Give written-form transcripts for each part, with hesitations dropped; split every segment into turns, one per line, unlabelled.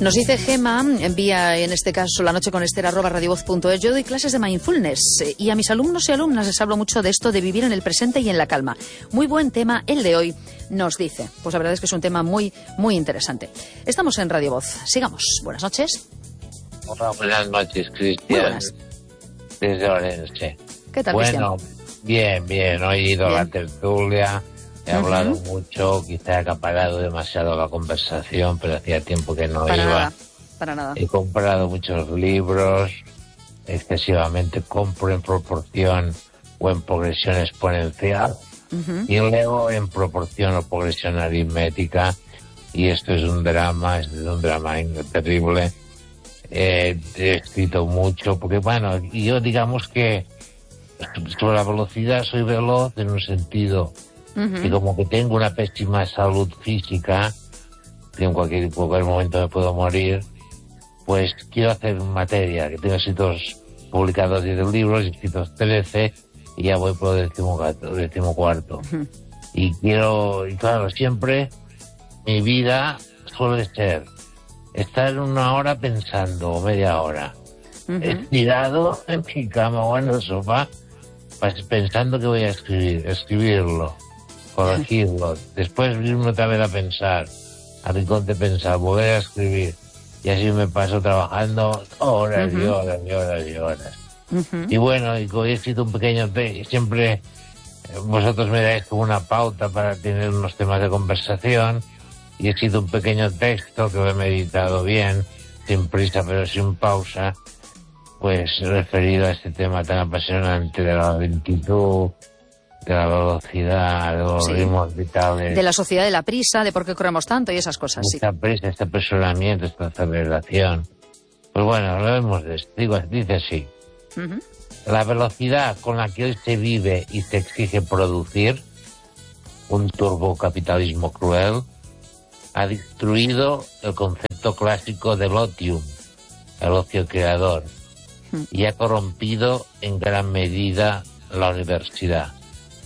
Nos dice Gema, envía en este caso la noche con Esther @radiovoz.es. Yo doy clases de mindfulness y a mis alumnos y alumnas les hablo mucho de esto de vivir en el presente y en la calma. Muy buen tema el de hoy, nos dice. Pues la verdad es que es un tema muy, muy interesante. Estamos en Radio Voz. Sigamos. Buenas noches.
Hola, buenas noches, Cristian.
Muy buenas.
Desde Orense.
¿Qué tal,
Bueno,
Cristian?
bien. He oído la tertulia. He hablado mucho, quizá he acaparado demasiado la conversación, pero hacía tiempo que no iba.
Para nada.
He comprado muchos libros, excesivamente, compro en proporción o en progresión exponencial, y leo en proporción o progresión aritmética, y esto es un drama terrible. He escrito mucho, porque bueno, yo digamos que sobre la velocidad soy veloz en un sentido... Y como que tengo una pésima salud física, que en cualquier momento me puedo morir, pues quiero hacer materia, que tengo escritos publicados 10 libros, escritos 13, y ya voy por el 14. Y claro, siempre mi vida suele ser estar una hora pensando, o media hora, estirado en mi cama o en el sofá, pensando que voy a escribirlo. Corregirlo, después irme otra vez a pensar, al rincón de pensar, volver a escribir, y así me paso trabajando horas y horas y horas y horas. Y bueno, y he escrito un pequeño texto, siempre vosotros me dais como una pauta para tener unos temas de conversación, y he escrito un pequeño texto que lo he meditado bien, sin prisa pero sin pausa, pues referido a este tema tan apasionante de la lentitud, de la velocidad, de los ritmos vitales.
De la sociedad de la prisa, de por qué corremos tanto y esas cosas,
esta prisa, este apresuramiento, esta aceleración. Pues bueno, hablemos de esto. Dice así. La velocidad con la que hoy se vive y se exige producir, un turbocapitalismo cruel, ha destruido el concepto clásico del otium, el ocio creador, y ha corrompido en gran medida la universidad.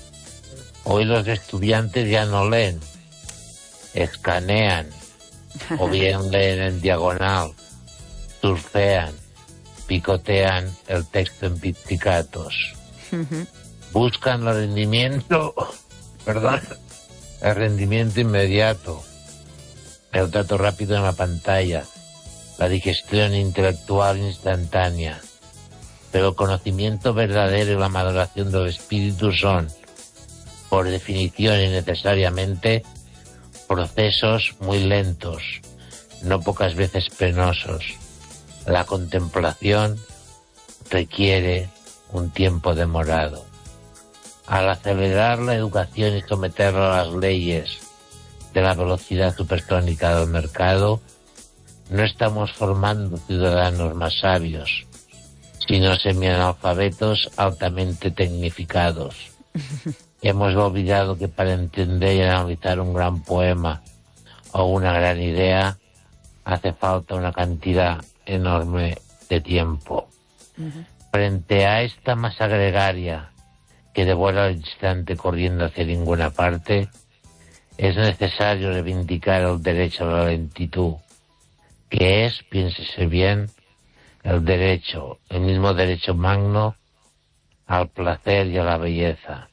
Hoy los estudiantes ya no leen, escanean, o bien leen en diagonal, surfean, picotean el texto en pizzicatos. Buscan el rendimiento inmediato, el trato rápido en la pantalla, la digestión intelectual instantánea. Pero el conocimiento verdadero y la maduración del espíritu son, por definición y necesariamente, procesos muy lentos, no pocas veces penosos. La contemplación requiere un tiempo demorado. Al acelerar la educación y someterla a las leyes de la velocidad supersónica del mercado, no estamos formando ciudadanos más sabios, sino semianalfabetos altamente tecnificados. Hemos olvidado que para entender y analizar un gran poema o una gran idea hace falta una cantidad enorme de tiempo. Frente a esta masa gregaria que devora al instante corriendo hacia ninguna parte, es necesario reivindicar el derecho a la lentitud, que es, piénsese bien, el mismo derecho magno al placer y a la belleza.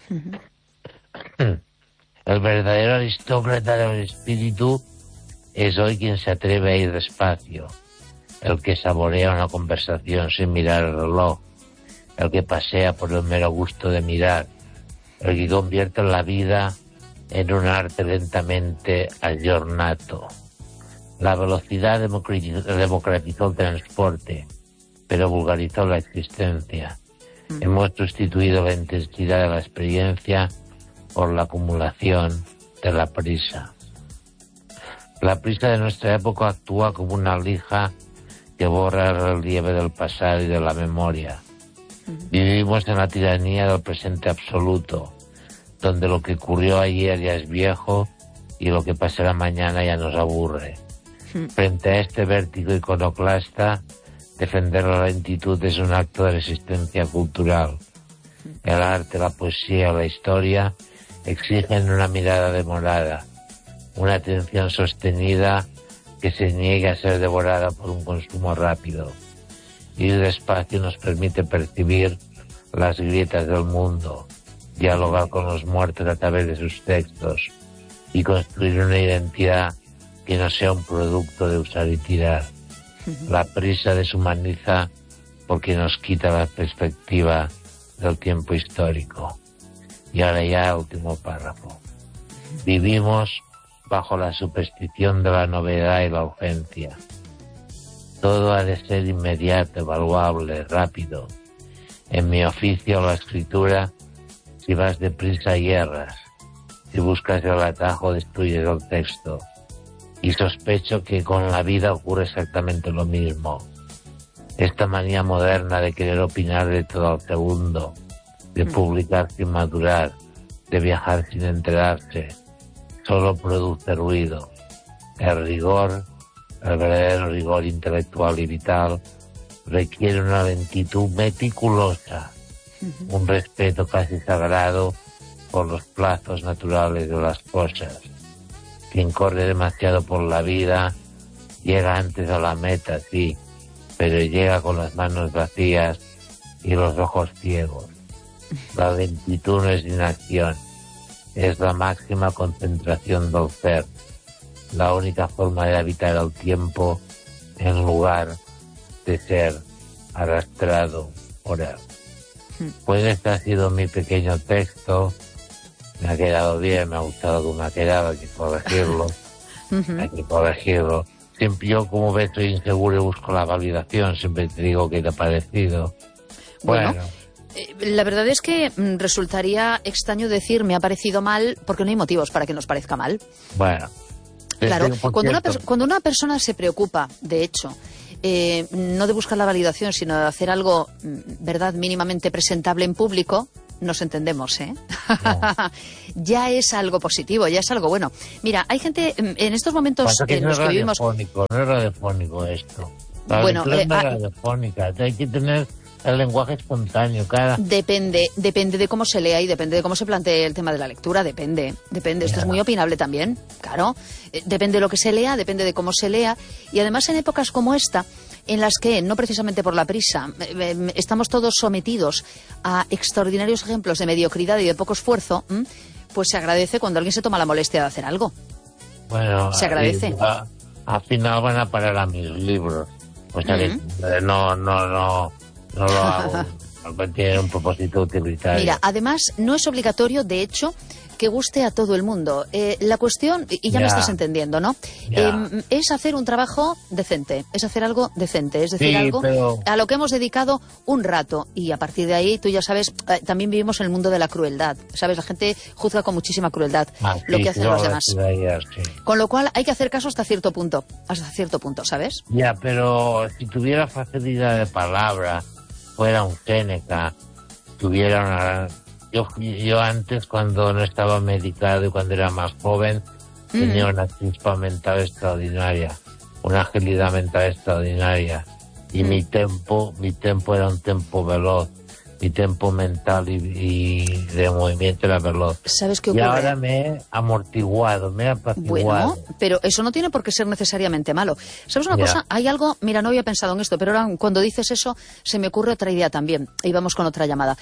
El verdadero aristócrata del espíritu es hoy quien se atreve a ir despacio, el que saborea una conversación sin mirar el reloj, el que pasea por el mero gusto de mirar, el que convierte la vida en un arte lentamente aggiornato. La velocidad democratizó el transporte, pero vulgarizó la existencia. Hemos sustituido la intensidad de la experiencia por la acumulación de la prisa. La prisa de nuestra época actúa como una lija que borra el relieve del pasado y de la memoria. Vivimos en la tiranía del presente absoluto, donde lo que ocurrió ayer ya es viejo y lo que pasará mañana ya nos aburre. Frente a este vértigo iconoclasta, defender la lentitud es un acto de resistencia cultural. El arte, la poesía o la historia exigen una mirada demorada, una atención sostenida que se niegue a ser devorada por un consumo rápido. Ir despacio nos permite percibir las grietas del mundo, dialogar con los muertos a través de sus textos y construir una identidad que no sea un producto de usar y tirar. La prisa deshumaniza porque nos quita la perspectiva del tiempo histórico. Y ahora ya el último párrafo. Vivimos bajo la superstición de la novedad y la urgencia. Todo ha de ser inmediato, evaluable, rápido. En mi oficio, la escritura, si vas deprisa hierras, si buscas el atajo destruyes el texto. Y sospecho que con la vida ocurre exactamente lo mismo. Esta manía moderna de querer opinar de todo al segundo, de publicar sin madurar, de viajar sin enterarse, solo produce ruido. El rigor, el verdadero rigor intelectual y vital, requiere una lentitud meticulosa, un respeto casi sagrado por los plazos naturales de las cosas. Quien corre demasiado por la vida llega antes a la meta, sí, pero llega con las manos vacías y los ojos ciegos. La lentitud no es inacción, es la máxima concentración del ser, la única forma de habitar el tiempo en lugar de ser arrastrado por él. Pues este ha sido mi pequeño texto. Me ha quedado bien, me ha gustado cómo ha quedado, hay que corregirlo. Hay que corregirlo. Siempre yo, como ves, soy inseguro y busco la validación, siempre te digo qué te ha parecido. Bueno.
La verdad es que resultaría extraño decir me ha parecido mal porque no hay motivos para que nos parezca mal.
Bueno.
Claro, cuando una persona se preocupa, de hecho, no de buscar la validación, sino de hacer algo, verdad, mínimamente presentable en público, nos entendemos, ¿eh? No. Ya es algo positivo, ya es algo bueno. Mira, hay gente en estos momentos en los que vivimos...
No es radiofónico esto.
Bueno,
no es radiofónica, hay que tener el lenguaje espontáneo,
Depende de cómo se lea y depende de cómo se plantee el tema de la lectura, depende. Esto es muy opinable también, claro. Depende de lo que se lea, depende de cómo se lea. Y además en épocas como esta, en las que, no precisamente por la prisa, estamos todos sometidos a extraordinarios ejemplos de mediocridad y de poco esfuerzo, pues se agradece cuando alguien se toma la molestia de hacer algo.
Bueno,
se agradece.
Al final van a parar a mis libros. O sea que no lo hago, tiene un propósito utilitario.
Mira, además, no es obligatorio, de hecho, que guste a todo el mundo. La cuestión, y ya me estás entendiendo, ¿no? Es hacer un trabajo decente, es hacer algo decente, es decir, algo a lo que hemos dedicado un rato. Y a partir de ahí, tú ya sabes, también vivimos en el mundo de la crueldad. ¿Sabes? La gente juzga con muchísima crueldad lo que hacen los demás. Con lo cual, hay que hacer caso hasta cierto punto, ¿sabes?
Ya, pero si tuviera facilidad de palabra, fuera un Séneca, tuviera una... Yo antes, cuando no estaba medicado y cuando era más joven, tenía una chispa mental extraordinaria, una agilidad mental extraordinaria. Y mi tempo era un tempo veloz. Mi tempo mental y de movimiento era veloz.
¿Sabes qué ocurre?
Y ahora me he amortiguado, me he apaciguado.
Bueno, pero eso no tiene por qué ser necesariamente malo. ¿Sabes una cosa? Hay algo... Mira, no había pensado en esto, pero ahora cuando dices eso se me ocurre otra idea también. Y vamos con otra llamada.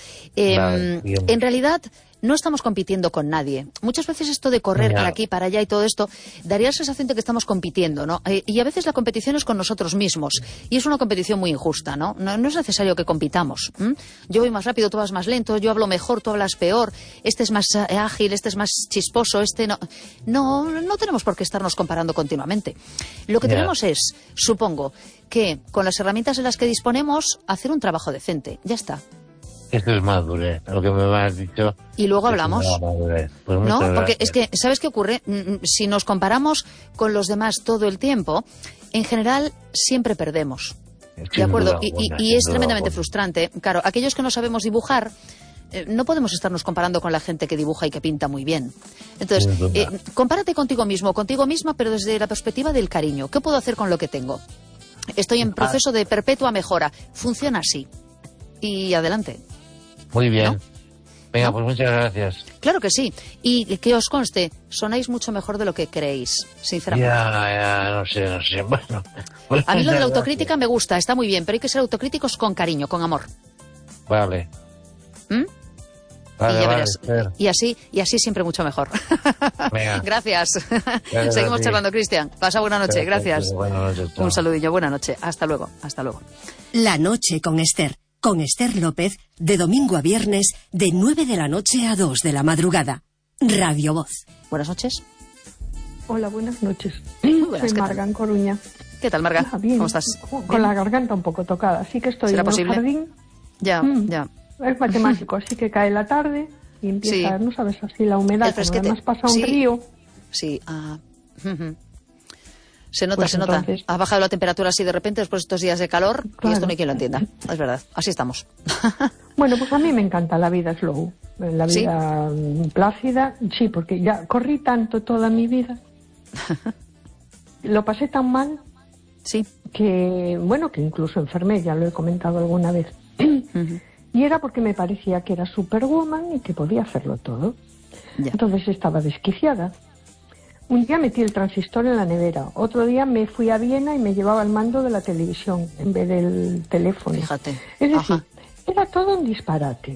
En realidad... no estamos compitiendo con nadie. Muchas veces esto de correr para aquí, para allá y todo esto, daría la sensación de que estamos compitiendo, ¿no? Y a veces la competición es con nosotros mismos. Y es una competición muy injusta, ¿no? No es necesario que compitamos. Yo voy más rápido, tú vas más lento, yo hablo mejor, tú hablas peor, este es más ágil, este es más chisposo, este no... No tenemos por qué estarnos comparando continuamente. Lo que tenemos es, supongo, que con las herramientas de las que disponemos, hacer un trabajo decente. Ya está.
Esto es madurez, lo que me has dicho.
Y luego hablamos.
Pues
¿no? Porque es que, ¿sabes qué ocurre? Si nos comparamos con los demás todo el tiempo, en general siempre perdemos. ¿De acuerdo? Y es tremendamente frustrante. Claro, aquellos que no sabemos dibujar, no podemos estarnos comparando con la gente que dibuja y que pinta muy bien. Entonces, compárate contigo mismo, contigo misma, pero desde la perspectiva del cariño. ¿Qué puedo hacer con lo que tengo? Estoy en proceso de perpetua mejora. Funciona así. Y adelante.
Muy bien. Venga,
¿no?
pues muchas gracias.
Claro que sí. Y que os conste, sonáis mucho mejor de lo que creéis, sinceramente.
Ya, no sé. Bueno, pues
A mí lo de la
muchas
autocrítica
gracias.
me gusta, está muy bien, pero hay que ser autocríticos con cariño, con amor.
Vale.
¿Mm?
Vale,
Y ya
vale,
verás.
Esther.
Y así siempre mucho mejor.
Venga.
Gracias.
Gracias
Seguimos
a ti.
charlando, Cristian. Pasa buena noche. Gracias.
Buenas noches, chao.
Un saludillo. Buena noche. Hasta luego. Hasta luego.
La noche con Esther López, de domingo a viernes, de 9 de la noche a 2 de la madrugada. Radio Voz.
Buenas noches.
Hola, buenas noches.
buenas,
Soy
¿qué
Marga,
tal?
en Coruña.
¿Qué tal, Marga?
Bien.
¿Cómo estás?
Con
¿Bien?
la garganta un poco tocada, así que estoy
¿Será
en el
posible?
jardín.
Ya,
Mm.
ya.
Es matemático, así que cae la tarde y empieza,
Sí.
no sabes, así la humedad.
El fresquete.
Además pasa un
Sí.
río.
Sí. Ujú. Se nota,
Pues
se nota.
entonces-
Ha bajado la temperatura así de repente después de estos días de calor y
Claro.
esto no hay quien lo entienda. Es verdad. Así estamos.
Bueno, pues a mí me encanta la vida slow, la
¿Sí?
vida plácida. Sí, porque ya corrí tanto toda mi vida. Lo pasé tan mal
Sí.
que, bueno, que incluso enfermé, ya lo he comentado alguna vez.
Ujú.
Y era porque me parecía que era Superwoman y que podía hacerlo todo.
Ya.
Entonces estaba desquiciada. Un día metí el transistor en la nevera, otro día me fui a Viena y me llevaba el mando de la televisión en vez del teléfono.
Fíjate.
Es decir,
Ajá.
era todo un disparate.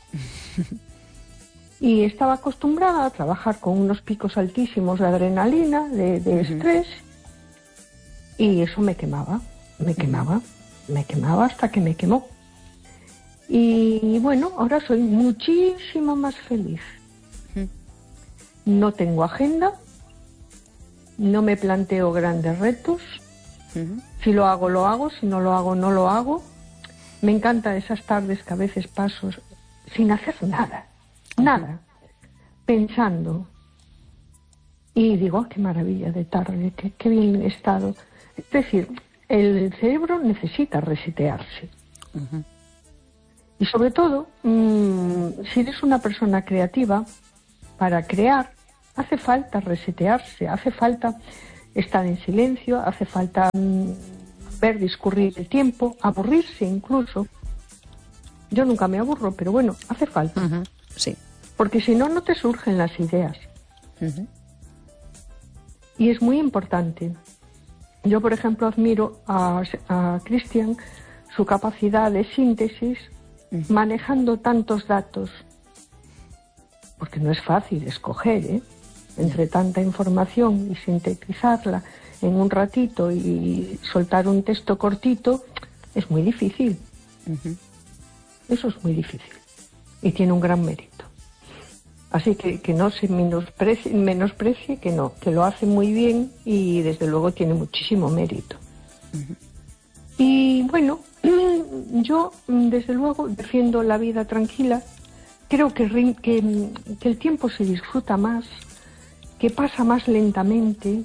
Y estaba acostumbrada a trabajar con unos picos altísimos de adrenalina, de estrés, y eso me quemaba hasta que me quemó. Y bueno, ahora soy muchísimo más feliz. No tengo agenda, no me planteo grandes retos.
Ujú.
Si lo hago, si no lo hago, no lo hago. Me encantan esas tardes que a veces paso sin hacer nada, pensando. Y digo, qué maravilla de tarde, qué bien he estado. Es decir, el cerebro necesita resetearse. Y sobre todo, si eres una persona creativa, para crear hace falta resetearse, hace falta estar en silencio, hace falta ver discurrir el tiempo, aburrirse incluso. Yo nunca me aburro, pero bueno, hace falta.
Ujú. Sí.
Porque si no, no te surgen las ideas.
Ujú.
Y es muy importante. Yo, por ejemplo, admiro a Cristian, su capacidad de síntesis, manejando tantos datos. Porque no es fácil escoger, entre tanta información y sintetizarla en un ratito y soltar un texto cortito, es muy difícil. Eso es muy difícil. Y tiene un gran mérito. Así que no se menosprecie, que lo hace muy bien y desde luego tiene muchísimo mérito. Y bueno, yo desde luego defiendo la vida tranquila. Creo que el tiempo se disfruta más, que pasa más lentamente.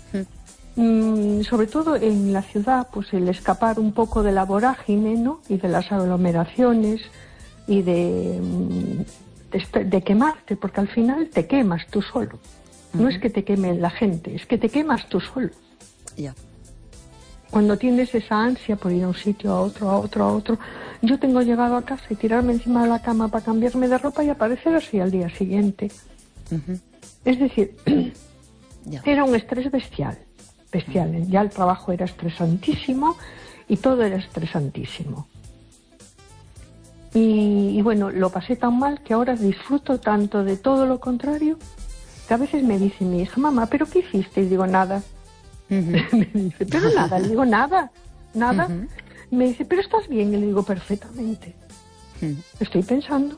Sobre todo en la ciudad, pues el escapar un poco de la vorágine, ¿no? Y de las aglomeraciones y de quemarte, porque al final te quemas tú solo. No es que te queme la gente, es que te quemas tú solo.
Ya.
Cuando tienes esa ansia por ir a un sitio, a otro, yo tengo llegado a casa y tirarme encima de la cama para cambiarme de ropa y aparecer así al día siguiente. Es decir,
Ya.
era un estrés bestial. Ya el trabajo era estresantísimo y todo era estresantísimo. Y bueno, lo pasé tan mal que ahora disfruto tanto de todo lo contrario que a veces me dice mi hija, mamá, ¿pero qué hiciste? Y digo, nada. Me dice, pero nada. Le digo, nada. Me dice, ¿pero estás bien? Y le digo, perfectamente. Estoy pensando.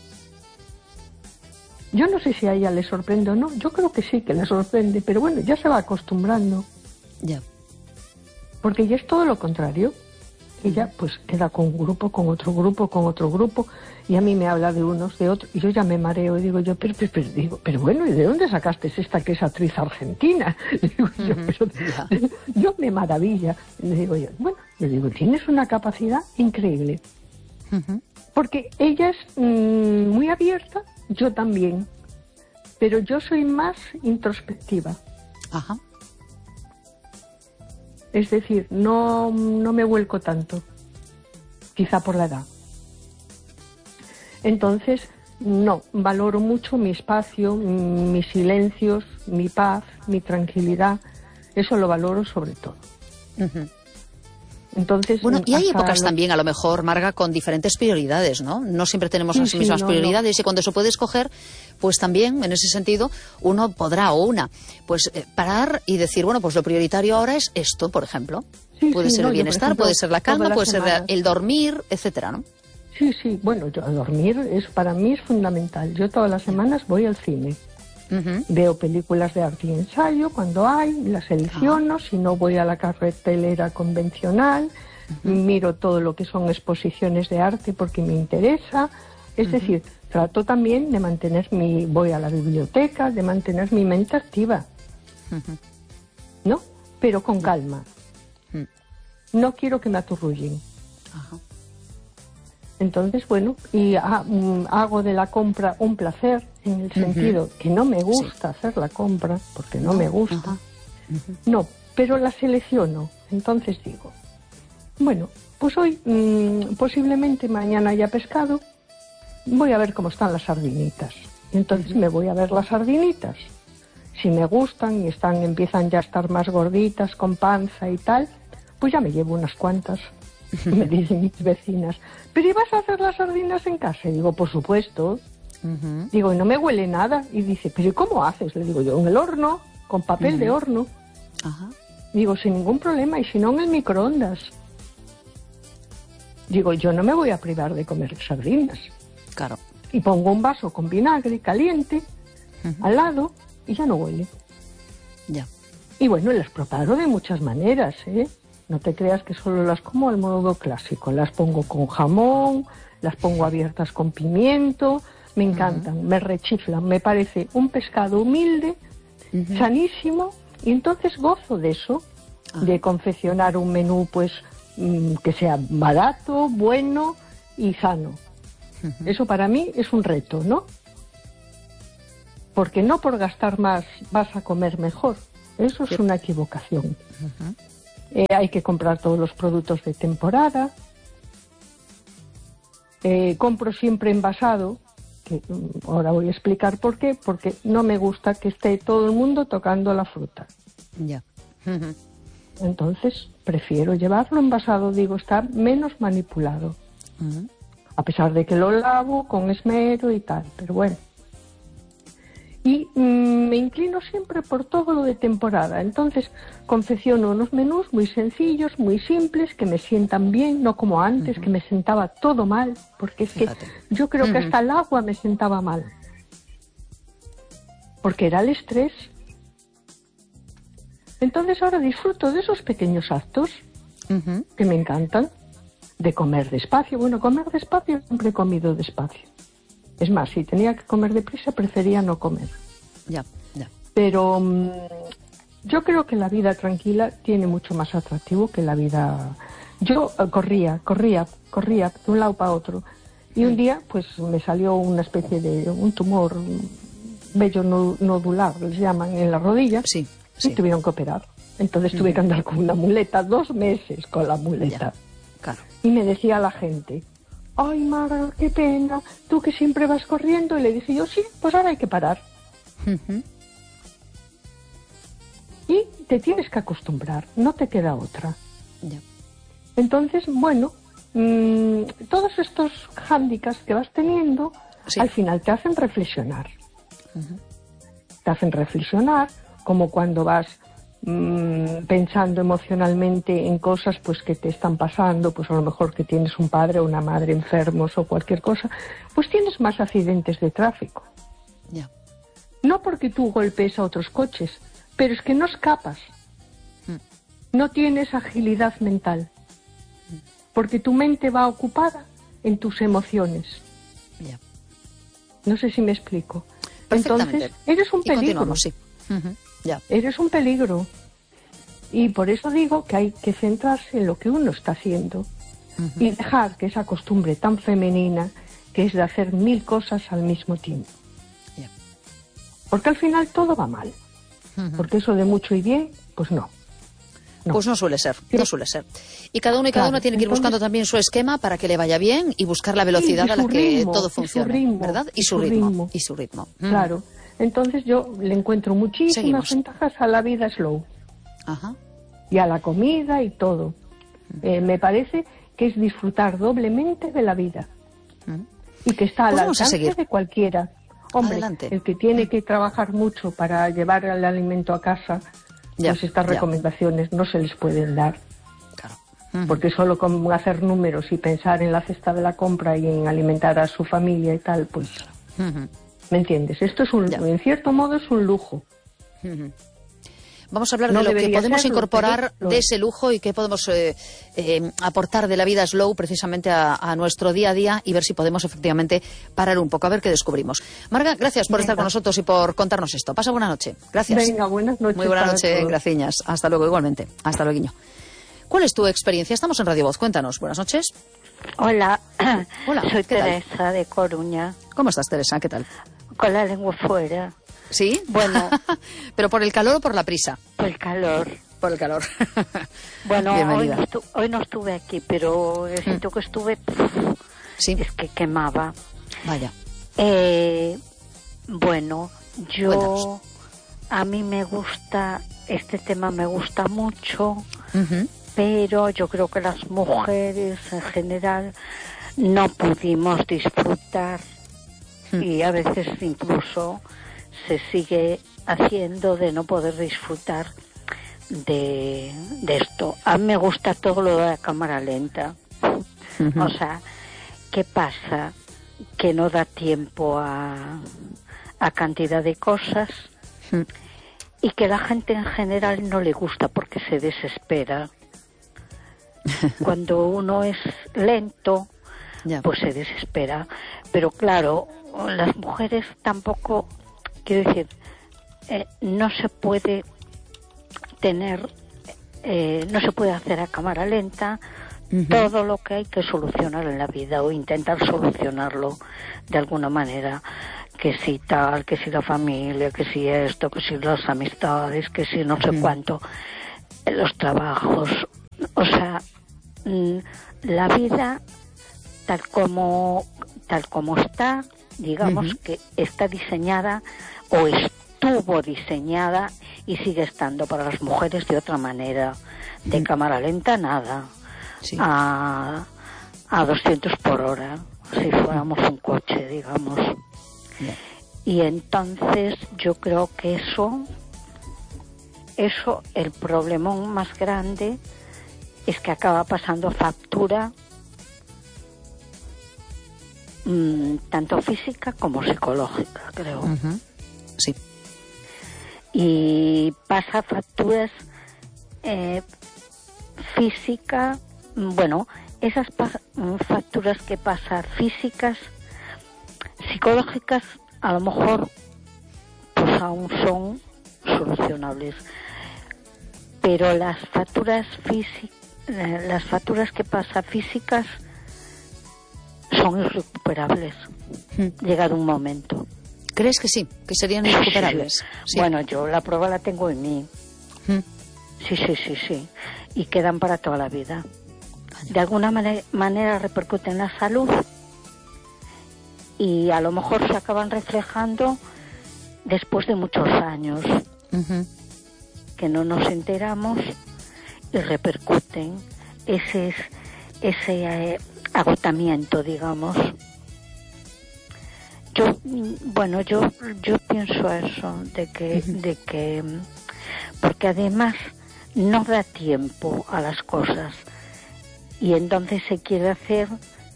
Yo no sé si a ella le sorprende o no. Yo creo que sí, que le sorprende. Pero bueno, ya se va acostumbrando.
Ya.
Porque ella es todo lo contrario. Ella pues queda con un grupo, con otro grupo, y a mí me habla de unos, de otros, y yo ya me mareo y digo yo, pero bueno, ¿y de dónde sacaste esta que es actriz argentina? Digo yo, yo me maravilla. Le digo yo, bueno, le digo, tienes una capacidad increíble. Porque ella es muy abierta, yo también, pero yo soy más introspectiva.
Ajá.
Es decir, no me vuelco tanto, quizá por la edad. Entonces, No, valoro mucho mi espacio, mis silencios, mi paz, mi tranquilidad. Eso lo valoro sobre todo. Entonces,
bueno, y hay épocas también, a lo mejor, Marga, con diferentes prioridades, ¿no? No siempre tenemos las mismas prioridades, y cuando se puede escoger, pues también, en ese sentido, uno podrá, o una, pues parar y decir, bueno, pues lo prioritario ahora es esto, por ejemplo. Puede ser el bienestar, ejemplo, puede ser la calma, puede ser el dormir, etcétera, ¿no?
Sí, bueno, dormir para mí es fundamental. Yo todas las semanas voy al cine. Veo películas de arte y ensayo cuando hay, las selecciono, si no voy a la cartelera convencional, miro todo lo que son exposiciones de arte porque me interesa, es decir, trato también de mantener voy a la biblioteca, de mantener mi mente activa, ¿no? Pero con calma. No quiero que me aturrullen. Entonces, bueno, y hago de la compra un placer, en el sentido que no me gusta hacer la compra, porque no me gusta. No, pero la selecciono. Entonces digo, bueno, pues hoy, posiblemente mañana haya pescado, voy a ver cómo están las sardinitas. Entonces me voy a ver las sardinitas. Si me gustan y empiezan ya a estar más gorditas, con panza y tal, pues ya me llevo unas cuantas. Me dicen mis vecinas, ¿pero ibas a hacer las sardinas en casa? Y digo, por supuesto. Digo, y no me huele nada. Y dice, ¿pero ¿y cómo haces? Le digo yo, en el horno, con papel de horno. Digo, sin ningún problema, y si no, en el microondas. Digo, yo no me voy a privar de comer sardinas.
Claro.
Y pongo un vaso con vinagre caliente al lado y ya no huele.
Ya.
Y bueno, las preparo de muchas maneras, ¿eh? No te creas que solo las como al modo clásico. Las pongo con jamón, las pongo abiertas con pimiento. Me encantan, me rechiflan. Me parece un pescado humilde, sanísimo. Y entonces gozo de eso, de confeccionar un menú pues que sea barato, bueno y sano. Eso para mí es un reto, ¿no? Porque no por gastar más vas a comer mejor. Eso es una equivocación. Hay que comprar todos los productos de temporada. Compro siempre envasado, que ahora voy a explicar por qué, porque no me gusta que esté todo el mundo tocando la fruta.
Ya.
Entonces prefiero llevarlo envasado, digo, está menos manipulado. A pesar de que lo lavo con esmero y tal, pero bueno. Y me inclino siempre por todo lo de temporada. Entonces confecciono unos menús muy sencillos, muy simples, que me sientan bien, no como antes, que me sentaba todo mal, porque es que yo creo que hasta el agua me sentaba mal. Porque era el estrés. Entonces ahora disfruto de esos pequeños actos que me encantan, de comer despacio. Bueno, comer despacio, siempre he comido despacio. Es más, si tenía que comer deprisa, prefería no comer.
Ya.
Pero yo creo que la vida tranquila tiene mucho más atractivo que la vida... Yo corría de un lado para otro. Y un día, pues, me salió una especie de un tumor vello nodular, les llaman, en la rodilla.
Sí.
Y tuvieron que operar. Entonces tuve que andar con una muleta, 2 meses con la muleta.
Ya, claro.
Y me decía la gente... Ay, Marga, qué pena, tú que siempre vas corriendo. Y le dije yo, sí, pues ahora hay que parar. Y te tienes que acostumbrar, no te queda otra.
Ya.
Entonces, bueno, todos estos hándicaps que vas teniendo, al final te hacen reflexionar. Te hacen reflexionar, como cuando vas... pensando emocionalmente en cosas pues que te están pasando, pues a lo mejor que tienes un padre o una madre enfermos o cualquier cosa, pues tienes más accidentes de tráfico.
Ya.
No porque tú golpees a otros coches, pero es que no escapas. No tienes agilidad mental. Porque tu mente va ocupada en tus emociones.
Ya.
No sé si me explico. Entonces, eres un peligro.
Sí. Ya.
Eres un peligro. Y por eso digo que hay que centrarse en lo que uno está haciendo y dejar que esa costumbre tan femenina que es de hacer 1000 cosas al mismo tiempo.
Yeah.
Porque al final todo va mal. Porque eso de mucho y bien, pues no. No.
Pues no suele ser,
Sí.
no suele ser. Y cada uno tiene que ir buscando también su esquema para que le vaya bien y buscar la velocidad a la que todo funcione, ¿verdad? Y su ritmo.
Claro. Entonces yo le encuentro muchísimas
Seguimos.
ventajas a la vida slow.
Ajá.
Y a la comida y todo. Me parece que es disfrutar doblemente de la vida. Y que está al
Pues vamos a
alcance
seguir.
de cualquiera. Hombre,
Adelante.
el que tiene que trabajar mucho para llevar el alimento a casa, pues estas recomendaciones no se les pueden dar.
Claro.
Porque solo con hacer números y pensar en la cesta de la compra y en alimentar a su familia y tal, pues... ¿Me entiendes? Esto es en cierto modo es un lujo.
Vamos a hablar
No
de lo que
debería
podemos
serlo,
incorporar
pero
de ese lujo y qué podemos aportar de la vida slow precisamente a nuestro día a día y ver si podemos efectivamente parar un poco, a ver qué descubrimos. Marga, gracias por estar con nosotros y por contarnos esto. Pasa buena noche. Gracias.
Venga, buenas noches.
Muy buena
para
noche,
todos.
graciñas. Hasta luego, igualmente. Hasta luego. ¿Cuál es tu experiencia? Estamos en Radio Voz. Cuéntanos. Buenas noches.
Hola,
Hola,
soy
¿qué tal?
Teresa de Coruña,
¿Cómo estás, Teresa? ¿Qué tal?
con la lengua fuera,
¿Sí?
Bueno.
¿Pero por el calor o por la prisa?
por el calor.
Por el calor.
Bueno,
Bienvenida.
hoy no estuve aquí, pero el sitio que estuve
Sí.
es que quemaba.
Vaya.
Bueno,
Cuéntanos.
a mí me gusta, este tema me gusta mucho,
Ujú.
pero yo creo que las mujeres en general no pudimos disfrutar y a veces incluso se sigue haciendo de no poder disfrutar de esto. A mí me gusta todo lo de la cámara lenta. O sea, ¿qué pasa? Que no da tiempo a cantidad de cosas y que la gente en general no le gusta porque se desespera. Cuando uno es lento,
Ya.
pues se desespera. Pero claro, las mujeres tampoco, quiero decir, no se puede tener, no se puede hacer a cámara lenta todo lo que hay que solucionar en la vida o intentar solucionarlo de alguna manera. Que si tal, que si la familia, que si esto, que si las amistades, que si no sé cuánto, los trabajos. O sea, la vida tal como está, digamos que está diseñada o estuvo diseñada y sigue estando para las mujeres de otra manera. De cámara lenta nada.
Sí.
A 200 por hora, si fuéramos un coche, digamos.
Ya.
Y entonces yo creo que eso, el problemón más grande es que acaba pasando factura tanto física como psicológica, creo.
Ujú. Sí.
Y pasa facturas física, bueno, esas facturas que pasa físicas, psicológicas, a lo mejor pues aún son solucionables, pero las facturas que pasa físicas son irrecuperables. Llegado un momento.
¿Crees que sí? ¿Que serían irrecuperables? Sí.
Bueno, yo la prueba la tengo en mí. Sí. Y quedan para toda la vida. De alguna manera repercuten en la salud y a lo mejor se acaban reflejando después de muchos años que no nos enteramos y repercuten ese agotamiento, digamos. Yo pienso eso, de que porque además no da tiempo a las cosas y entonces se quiere hacer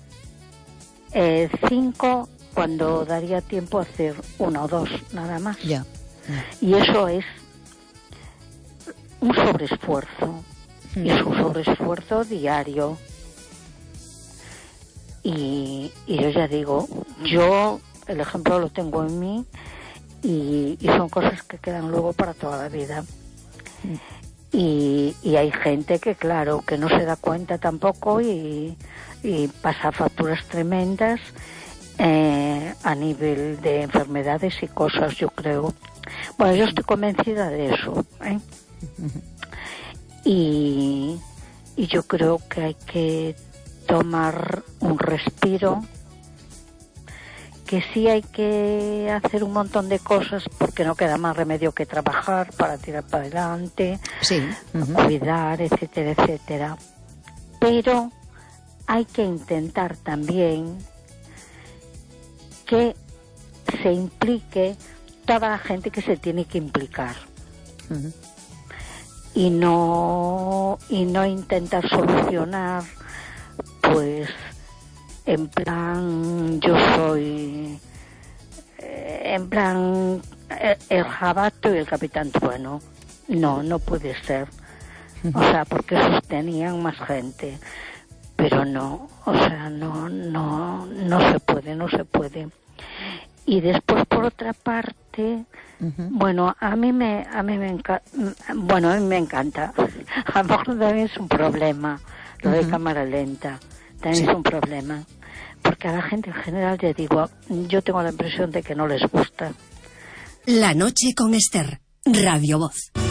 5 cuando daría tiempo a hacer 1 o 2 nada más.
Ya.
Y eso es un sobreesfuerzo y es un sobreesfuerzo diario. Y yo ya digo, el ejemplo lo tengo en mí y son cosas que quedan luego para toda la vida. Y hay gente que, claro, que no se da cuenta tampoco y pasa facturas tremendas a nivel de enfermedades y cosas, yo creo. Bueno, yo estoy convencida de eso, ¿eh? y yo creo que hay que tomar un respiro, que sí hay que hacer un montón de cosas porque no queda más remedio que trabajar para tirar para adelante,
sí.
Cuidar, etcétera, etcétera. Pero hay que intentar también que se implique toda la gente que se tiene que implicar. Y no intentar solucionar pues en plan yo soy en plan el jabato y el capitán trueno. No puede ser. O sea, porque esos tenían más gente, pero no, o sea, no se puede. Y después, por otra parte, bueno, a mí me encanta, a lo mejor también es un problema, lo de cámara lenta, también es un problema, porque a la gente en general, ya digo, yo tengo la impresión de que no les gusta.
La noche con Esther, Radio Voz.